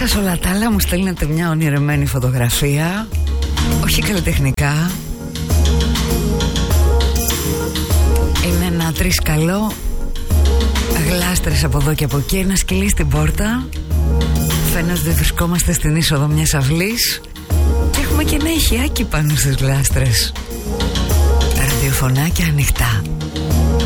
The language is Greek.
Μέσα σε όλα τα άλλα μου στέλνετε μια ονειρεμένη φωτογραφία, όχι καλλιτεχνικά. Είναι ένα τρισκαλό, γλάστρες από εδώ και από εκεί, ένα σκυλί στην πόρτα. Φαίνεται ότι βρισκόμαστε στην είσοδο μιας αυλής και έχουμε και ένα ηχιάκι πάνω στις γλάστρες. Ραδιοφωνάκια ανοιχτά.